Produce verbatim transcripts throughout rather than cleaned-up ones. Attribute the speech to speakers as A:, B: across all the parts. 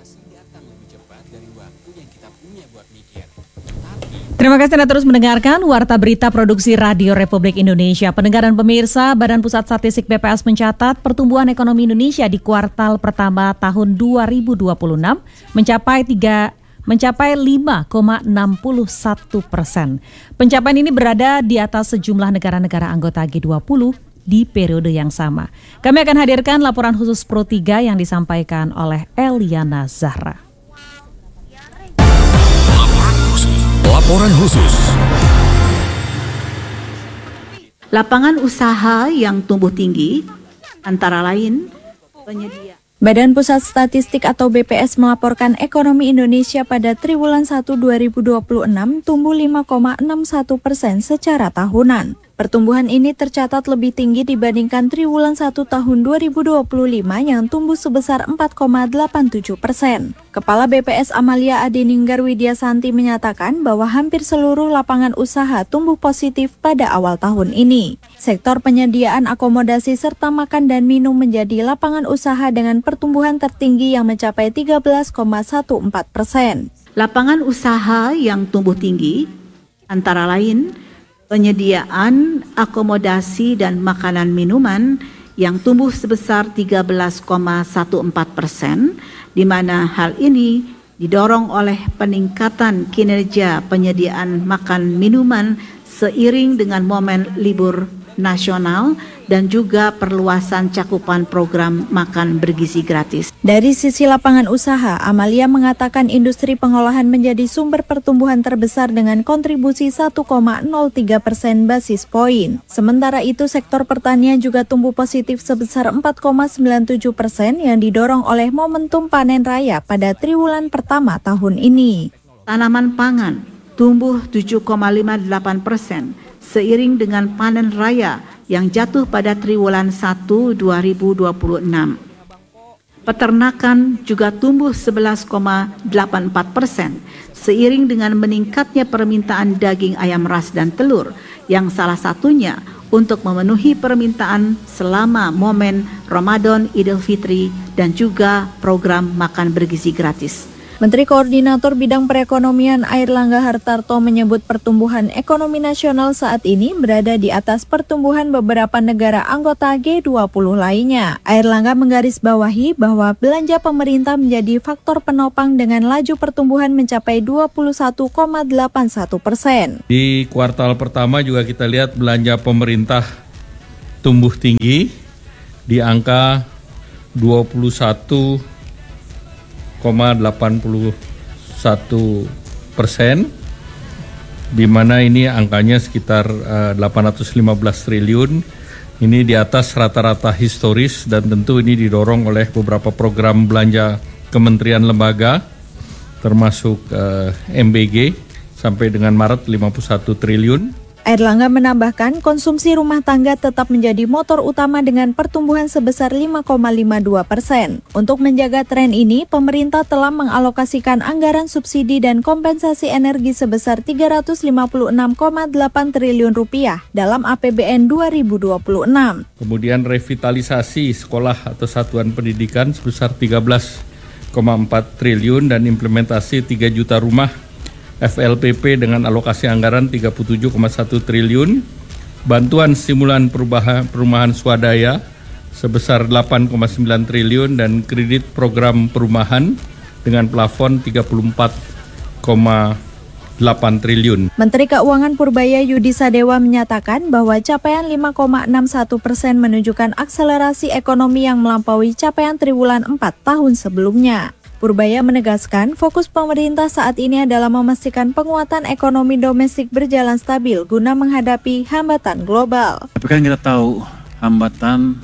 A: Terima kasih Anda terus mendengarkan Warta Berita Produksi Radio Republik Indonesia. Pendengar dan pemirsa, Badan Pusat Statistik B P S mencatat pertumbuhan ekonomi Indonesia di kuartal pertama tahun dua ribu dua puluh enam mencapai tiga mencapai lima koma enam satu persen. Pencapaian ini berada di atas sejumlah negara-negara anggota G dua puluh di periode yang sama. Kami akan hadirkan laporan khusus Pro tiga yang disampaikan oleh Eliana Zahra.
B: Laporan khusus.
C: Lapangan usaha yang tumbuh tinggi antara lain penyedia.
D: Badan Pusat Statistik atau B P S melaporkan ekonomi Indonesia pada triwulan satu dua ribu dua puluh enam tumbuh lima koma enam satu persen secara tahunan. Pertumbuhan ini tercatat lebih tinggi dibandingkan triwulan satu tahun dua ribu dua puluh lima yang tumbuh sebesar empat koma delapan tujuh persen. Kepala B P S Amalia Adininggar Widyasanti menyatakan bahwa hampir seluruh lapangan usaha tumbuh positif pada awal tahun ini. Sektor penyediaan akomodasi serta makan dan minum menjadi lapangan usaha dengan pertumbuhan tertinggi yang mencapai tiga belas koma empat belas persen.
C: Lapangan usaha yang tumbuh tinggi antara lain penyediaan akomodasi dan makanan minuman yang tumbuh sebesar tiga belas koma empat belas persen, di mana hal ini didorong oleh peningkatan kinerja penyediaan makan minuman seiring dengan momen libur nasional dan juga perluasan cakupan program makan bergizi gratis.
D: Dari sisi lapangan usaha, Amalia mengatakan industri pengolahan menjadi sumber pertumbuhan terbesar dengan kontribusi satu koma nol tiga persen basis poin. Sementara itu, sektor pertanian juga tumbuh positif sebesar empat koma sembilan tujuh persen yang didorong oleh momentum panen raya pada triwulan pertama tahun ini.
C: Tanaman pangan tumbuh tujuh koma lima delapan persen seiring dengan panen raya yang jatuh pada triwulan satu dua ribu dua puluh enam. Peternakan juga tumbuh sebelas koma delapan empat persen seiring dengan meningkatnya permintaan daging ayam ras dan telur yang salah satunya untuk memenuhi permintaan selama momen Ramadan, Idul Fitri dan juga program makan bergizi gratis.
D: Menteri Koordinator Bidang Perekonomian Airlangga Hartarto menyebut pertumbuhan ekonomi nasional saat ini berada di atas pertumbuhan beberapa negara anggota G dua puluh lainnya. Airlangga menggarisbawahi bahwa belanja pemerintah menjadi faktor penopang dengan laju pertumbuhan mencapai dua puluh satu koma delapan satu persen.
E: Di kuartal pertama juga kita lihat belanja pemerintah tumbuh tinggi di angka dua puluh satu koma delapan puluh satu persen, di mana ini angkanya sekitar uh, delapan ratus lima belas triliun. Ini di atas rata-rata historis dan tentu ini didorong oleh beberapa program belanja kementerian lembaga, termasuk uh, M B G sampai dengan Maret lima puluh satu triliun.
D: Airlangga menambahkan konsumsi rumah tangga tetap menjadi motor utama dengan pertumbuhan sebesar lima koma lima dua persen. Untuk menjaga tren ini, pemerintah telah mengalokasikan anggaran subsidi dan kompensasi energi sebesar tiga ratus lima puluh enam koma delapan triliun rupiah dalam A P B N dua ribu dua puluh enam.
E: Kemudian revitalisasi sekolah atau satuan pendidikan sebesar tiga belas koma empat triliun dan implementasi tiga juta rumah F L P P dengan alokasi anggaran tiga puluh tujuh koma satu triliun, bantuan stimulan perubahan, perumahan swadaya sebesar delapan koma sembilan triliun dan kredit program perumahan dengan plafon tiga puluh empat koma delapan triliun.
D: Menteri Keuangan Purbaya Yudi Sadewa menyatakan bahwa capaian lima koma enam satu persen menunjukkan akselerasi ekonomi yang melampaui capaian triwulan empat tahun sebelumnya. Purbaya menegaskan fokus pemerintah saat ini adalah memastikan penguatan ekonomi domestik berjalan stabil guna menghadapi hambatan global.
F: Tapi kan kita tahu hambatan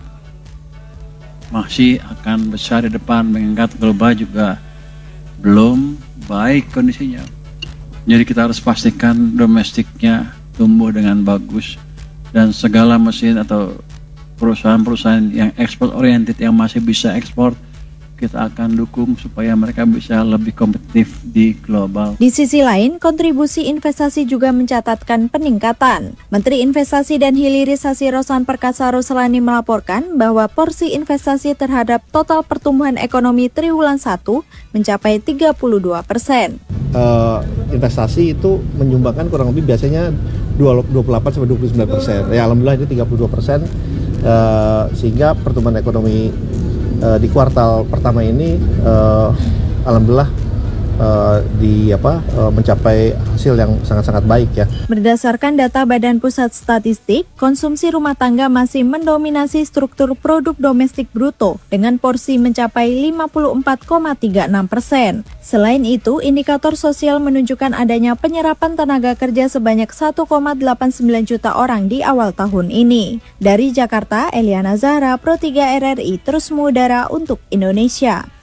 F: masih akan besar di depan, mengingat global juga belum baik kondisinya. Jadi kita harus pastikan domestiknya tumbuh dengan bagus dan segala mesin atau perusahaan-perusahaan yang ekspor oriented yang masih bisa ekspor, kita akan dukung supaya mereka bisa lebih kompetitif di global.
D: Di sisi lain, kontribusi investasi juga mencatatkan peningkatan. Menteri Investasi dan Hilirisasi Rosan Perkasa Ruslani melaporkan bahwa porsi investasi terhadap total pertumbuhan ekonomi triwulan satu mencapai tiga puluh dua persen.
G: Uh, investasi itu menyumbangkan kurang lebih biasanya dua puluh delapan sampai dua puluh sembilan persen. Ya alhamdulillah ini tiga puluh dua persen, uh, sehingga pertumbuhan ekonomi uh, di kuartal pertama ini uh, alhamdulillah uh, di apa uh, mencapai hasil yang sangat-sangat baik ya.
D: Berdasarkan data Badan Pusat Statistik, konsumsi rumah tangga masih mendominasi struktur produk domestik bruto dengan porsi mencapai lima puluh empat koma tiga enam persen. Selain itu, indikator sosial menunjukkan adanya penyerapan tenaga kerja sebanyak satu koma delapan sembilan juta orang di awal tahun ini. Dari Jakarta, Eliana Zahra, Pro tiga R R I, terus mengudara untuk Indonesia.